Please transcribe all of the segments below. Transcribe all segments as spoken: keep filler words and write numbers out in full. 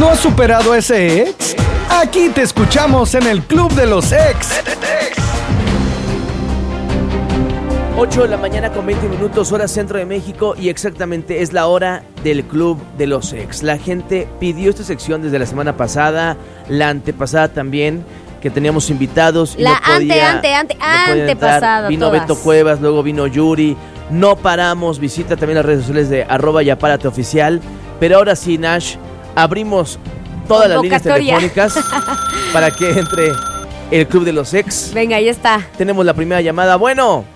¿No has superado a ese ex? Aquí te escuchamos en el Club de los Ex. ocho de la mañana con veinte minutos, hora centro de México, y exactamente es la hora del Club de los Ex. La gente pidió esta sección desde la semana pasada, la antepasada también, que teníamos invitados. Y la no podía, ante, ante, ante, no antepasada. Vino todas. Beto Cuevas, luego vino Yuri. No paramos, visita también las redes sociales de arroba yapárate oficial. Pero ahora sí, Nash, abrimos todas las líneas telefónicas para que entre el Club de los Ex. Venga, ahí está. Tenemos la primera llamada. Bueno.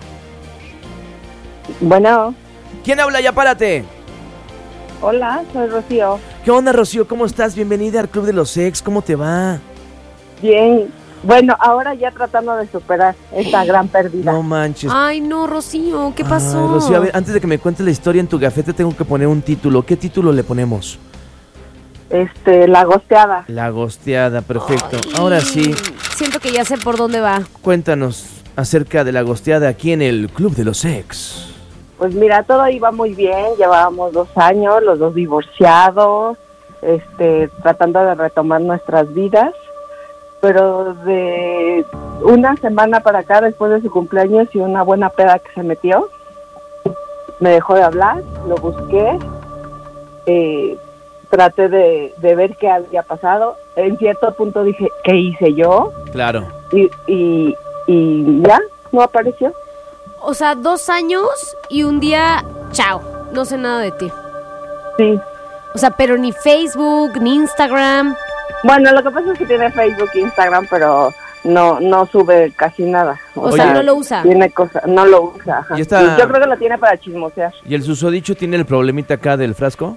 Bueno. ¿Quién habla? Ya párate. Hola, soy Rocío. ¿Qué onda, Rocío? ¿Cómo estás? Bienvenida al Club de los Ex. ¿Cómo te va? Bien. Bueno, ahora ya tratando de superar esta gran pérdida. No manches. Ay, no, Rocío, ¿qué pasó? Ay, Rocío, a ver, antes de que me cuentes la historia en tu gafete, tengo que poner un título. ¿Qué título le ponemos? Este, la gosteada. La gosteada, perfecto. Ay, ahora sí. Siento que ya sé por dónde va. Cuéntanos acerca de la gosteada aquí en el Club de los Ex. Pues mira, todo iba muy bien, llevábamos dos años, los dos divorciados, este, tratando de retomar nuestras vidas, pero de una semana para acá, después de su cumpleaños y una buena peda que se metió, me dejó de hablar, lo busqué, eh, traté de, de ver qué había pasado, en cierto punto dije, ¿qué hice yo? Claro. Y, y, y ya, no apareció. O sea, dos años y un día, chao, no sé nada de ti. Sí. O sea, pero ni Facebook, ni Instagram. Bueno, lo que pasa es que tiene Facebook e Instagram, pero no no sube casi nada. O, o sea, sea, no lo usa. Tiene cosas, no lo usa. Ajá. ¿Y está... Yo creo que lo tiene para chismosear. ¿Y el susodicho tiene el problemita acá del frasco?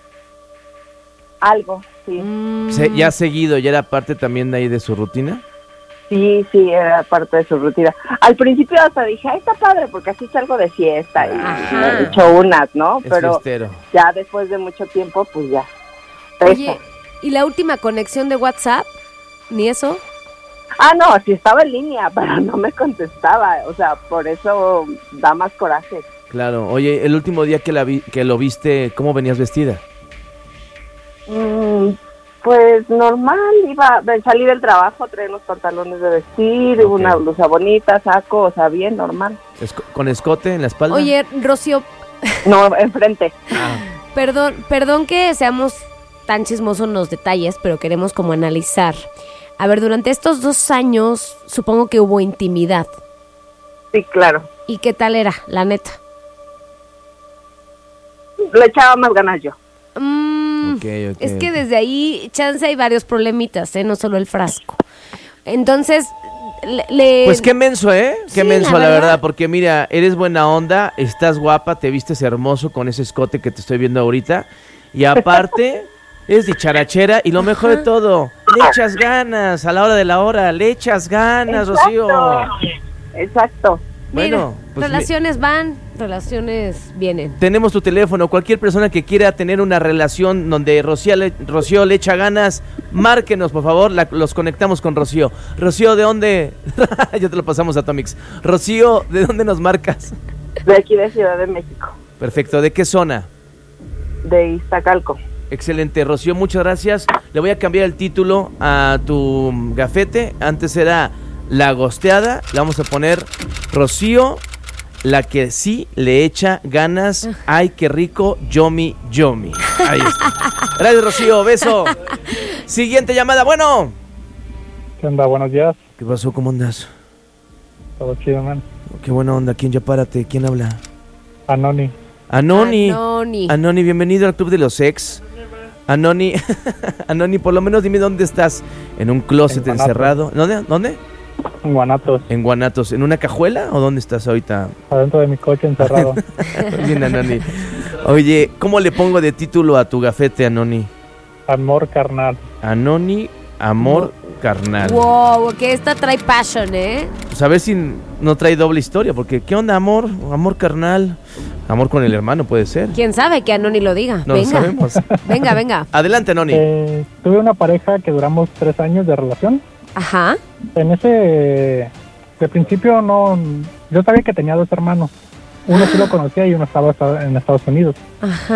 Algo, sí. Mm. ¿Se, ¿Ya ha seguido? ¿Ya era parte también de ahí de su rutina? Sí, sí, era parte de su rutina. Al principio hasta dije, ay, está padre, porque así salgo de fiesta y Ajá. he hecho unas, ¿no? Es Pero fiestero. Ya después de mucho tiempo, pues ya. Oye, ¿y la última conexión de WhatsApp? ¿Ni eso? Ah, no, sí estaba en línea, pero no me contestaba. O sea, por eso da más coraje. Claro. Oye, el último día que, la vi, que lo viste, ¿cómo venías vestida? Mm, pues normal, iba, salí del trabajo, traía unos pantalones de vestir, okay. Una blusa bonita, saco, o sea, bien, normal. Esco- ¿Con escote en la espalda? Oye, Rocío. No, enfrente. Ah. Perdón, perdón que seamos tan chismosos en los detalles, pero queremos como analizar. A ver, durante estos dos años, supongo que hubo intimidad. Sí, claro. ¿Y qué tal era, la neta? Le echaba más ganas yo. Mm, okay, okay, es que okay. desde ahí, chance hay varios problemitas, ¿eh? No solo el frasco. Entonces, le... le... Pues qué menso, ¿eh? Qué sí, menso, la, la verdad. verdad, porque mira, eres buena onda, estás guapa, te vistes hermoso con ese escote que te estoy viendo ahorita, y aparte, eres dicharachera, y lo mejor de todo, le echas ganas, a la hora de la hora, le echas ganas, Exacto. Rocío. Exacto. Bueno, Mira, pues relaciones mi... van, relaciones vienen. Tenemos tu teléfono, cualquier persona que quiera tener una relación donde Rocío le, Rocío le echa ganas, márquenos, por favor, la, los conectamos con Rocío. Rocío, ¿de dónde? Ya te lo pasamos a Tomix. Rocío, ¿de dónde nos marcas? De aquí de Ciudad de México. Perfecto, ¿de qué zona? De Iztacalco. Excelente, Rocío, muchas gracias. Le voy a cambiar el título a tu gafete. Antes era La Gosteada, le vamos a poner Rocío, la que sí le echa ganas. Ay, qué rico, yomi, yomi. Ahí está. Gracias, Rocío, beso. Siguiente llamada, bueno. ¿Qué onda? Buenos días. ¿Qué pasó? ¿Cómo andas? Todo chido, man. Qué buena onda. ¿Quién ya párate? ¿Quién habla? Anoni. Anoni. Anoni. Anoni, bienvenido al Club de los Ex. Anoni, Anoni, por lo menos dime dónde estás. ¿En un closet en encerrado? ¿Dónde? ¿Dónde? En Guanatos. En Guanatos. ¿En una cajuela o dónde estás ahorita? Adentro de mi coche encerrado. Bien, Anoni. Oye, ¿cómo le pongo de título a tu gafete, Anoni? Amor carnal. Anoni, amor carnal. Wow, que esta trae passion, ¿eh? Pues a ver si no trae doble historia, porque ¿qué onda, amor? Amor carnal. Amor con el hermano puede ser. ¿Quién sabe que Anoni lo diga? No venga. lo sabemos. Venga, venga. Adelante, Anoni. Eh, tuve una pareja que duramos tres años de relación. Ajá. En ese, de principio no, yo sabía que tenía dos hermanos. Uno sí lo conocía y uno estaba en Estados Unidos. Ajá.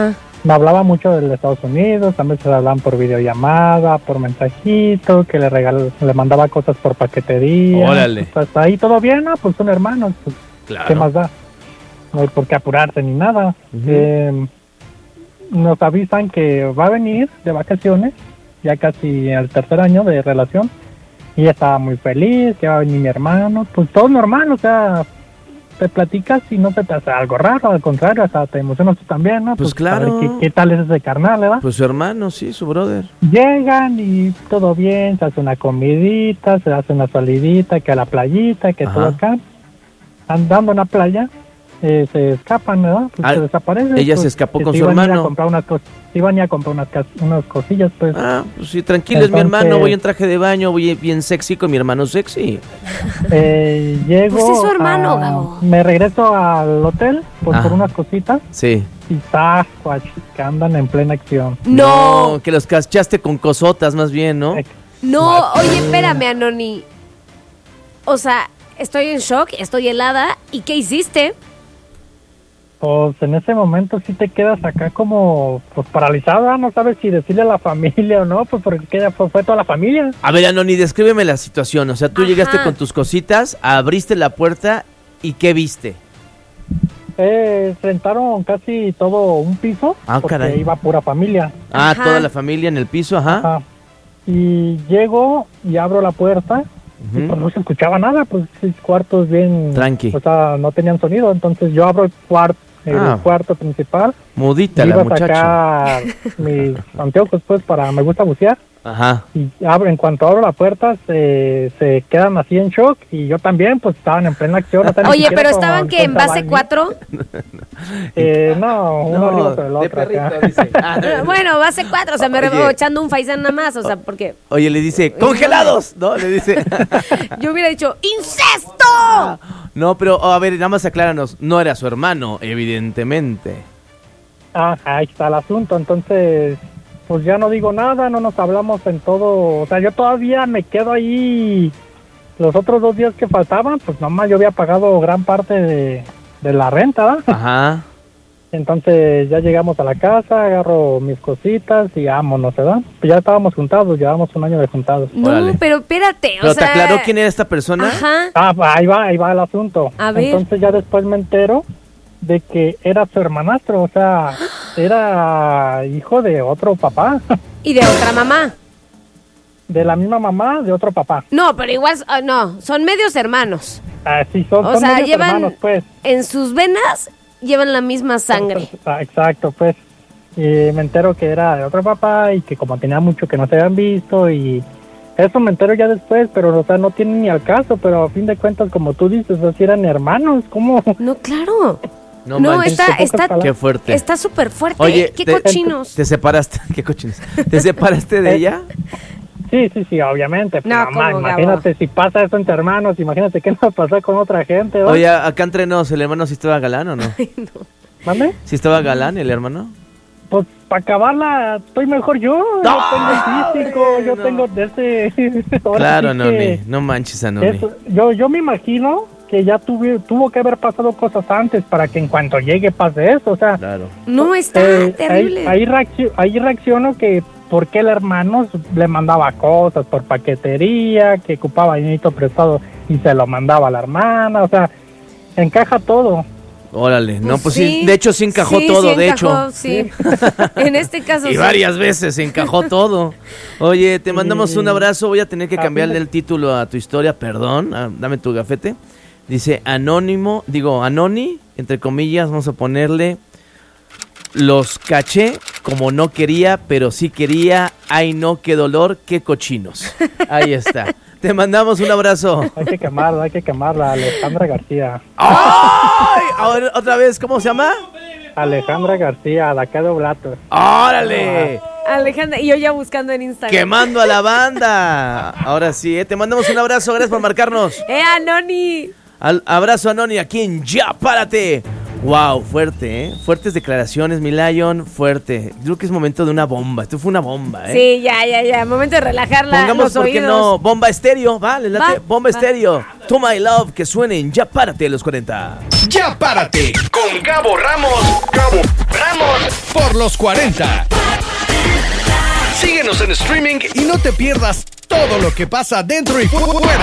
me hablaba mucho de Estados Unidos, a veces hablaban por videollamada, por mensajito, que le regal, le mandaba cosas por paquetería. Órale. Pues hasta ahí todo bien, ¿no? Pues son hermanos, pues, Claro. ¿qué más da? No hay por qué apurarse ni nada. Ujú. Eh, nos avisan que va a venir de vacaciones, ya casi el tercer año de relación, y ella estaba muy feliz, que va a venir mi hermano, pues todo normal, o sea, te platicas y no se te hace algo raro, al contrario, hasta te emocionas tú también, ¿no? Pues claro. ¿qué, ¿Qué tal es ese carnal, verdad? Pues su hermano, sí, su brother. Llegan y todo bien, se hace una comidita, se hace una salidita, que a la playita, que Ajá. todo acá. Andando en la playa, eh, se escapan, ¿verdad? Pues Ah, se desaparecen. ella pues, se escapó que con se su iban a ir a hermano. comprar unas cos- se iban a ir a comprar unas, cas- unas cosillas, pues. Ah, pues sí, tranquilo, es mi Entonces- hermano, voy en traje de baño, voy bien sexy con mi hermano sexy. Eh, llego Pues es su hermano, a- Gabo. me regreso al hotel pues, Ah. por unas cositas Sí. y Sasquatch, que andan en plena acción. No, que los cachaste con cosotas más bien, ¿no? Ex- no, oye, espérame, Anoni. O sea, estoy en shock, estoy helada. ¿Y qué hiciste? Pues en ese momento sí te quedas acá como pues paralizada, no sabes si decirle a la familia o no, pues porque ya fue, fue toda la familia. A ver, Anoni, descríbeme la situación. O sea, tú Ajá. llegaste con tus cositas, abriste la puerta y ¿qué viste? Eh, rentaron casi todo un piso Ah, porque caray. iba pura familia. Ah, Ajá. toda la familia en el piso, ajá. Ajá. Y llego y abro la puerta y Ujú. pues no se escuchaba nada, pues sí, cuartos bien... Tranqui. O sea, no tenían sonido, entonces yo abro el cuarto, el Ah. cuarto principal, Mudita y la iba a muchacha. sacar mis anteojos pues para... Me gusta bucear. Ajá. Y abro, en cuanto abro la puerta, se, se quedan así en shock y yo también, pues estaban en plena acción. o sea, ni Oye, siquiera pero con- estaban que con en base tabaní. cuatro. Eh, no, uno arriba sobre el de otro. acá. perrito, dice. Ah, de- Bueno, base cuatro, o sea, me Oye. rebo echando un faisán nada más, o sea, porque Oye, le dice, ¡congelados! ¿No? Le dice. yo hubiera dicho, ¡incesto! No, pero a ver, nada más acláranos. No era su hermano, evidentemente. Ah, ahí está el asunto, entonces, pues ya no digo nada, no nos hablamos en todo, o sea, yo todavía me quedo ahí, los otros dos días que faltaban, pues nomás yo había pagado gran parte de, de la renta, ¿verdad? Ajá. Entonces ya llegamos a la casa, agarro mis cositas y vámonos, ¿verdad? Pues ya estábamos juntados, llevábamos un año de juntados. No, Órale. pero espérate, ¿Pero o sea... te aclaró quién era esta persona? Ajá. Ah, ahí va, ahí va el asunto. A ver. Entonces ya después me entero de que era su hermanastro, o sea, era hijo de otro papá, Y de otra mamá. de la misma mamá, de otro papá. No, pero igual, ah, no, son medios hermanos. Así son, O son sea, medios llevan hermanos, pues. en sus venas, llevan la misma sangre. Ah, exacto, pues. Y me entero que era de otro papá y que como tenía mucho que no se habían visto y eso me entero ya después, pero o sea, no tiene ni al caso, pero a fin de cuentas, como tú dices, así eran hermanos, ¿cómo? No, claro. No, No, manches. está, Qué pocas está, palabras. Qué fuerte. está súper fuerte. Oye, Qué te- cochinos. ¿Te separaste? ¿Qué cochinos? ¿Te separaste de Eh, ella? Sí, sí, sí, obviamente. No, No, mamá, ¿cómo, imagínate si pasa eso entre hermanos, imagínate qué nos va a pasar con otra gente, ¿no? Oye, acá entre nos, ¿el hermano sí estaba galán o no? ¿Mande? ¿Sí estaba galán el hermano? Pues para acabarla, estoy mejor yo. Yo tengo físico, yo no. tengo de ese. ahora Claro, sí Anoni. que No manches, Anoni. eso- yo, yo me imagino que ya tuve, tuvo que haber pasado cosas antes para que en cuanto llegue pase eso. O sea, Claro. No, está eh, terrible. Ahí, ahí, reaccio- ahí reacciono que por qué el hermano le mandaba cosas por paquetería, que ocupaba dinero prestado y se lo mandaba a la hermana. O sea, encaja todo. Órale. No, Pues pues sí. sí. De hecho, sí encajó Sí, todo, sí de encajó, hecho. sí. En este caso Y sí. varias veces se encajó todo. Oye, te mandamos un Sí. abrazo. Voy a tener que A cambiarle fin de- el título a tu historia. Perdón. Ah, dame tu gafete. Dice anónimo. Digo, Anoni. Entre comillas, vamos a ponerle. Los caché como no quería, pero sí quería. Ay, no, qué dolor, qué cochinos. Ahí está. Te mandamos un abrazo. Hay que quemarla, hay que quemarla. Alejandra García. ¡Ay! Ahora, otra vez, ¿cómo se llama? Alejandra García, de acá de Oblatos. ¡Órale! Alejandra, y yo ya buscando en Instagram. Quemando a la banda. Ahora sí, ¿eh? Te mandamos un abrazo. Gracias por marcarnos. ¡Eh, Anoni! Al abrazo a Noni aquí en Ya Párate. Wow, fuerte, ¿eh? Fuertes declaraciones, mi Lion, fuerte. Creo que es momento de una bomba. Esto fue una bomba, ¿eh? Sí, ya, ya, ya. Momento de relajarla. Pongamos, los ¿por qué oídos. no? Bomba estéreo, ¿vale? Va, Bomba va. estéreo. To My Love, que suenen. Ya párate los cuarenta. Ya párate con Gabo Ramos. Gabo Ramos por los cuarenta. Síguenos en streaming y no te pierdas todo lo que pasa dentro y fu- fuera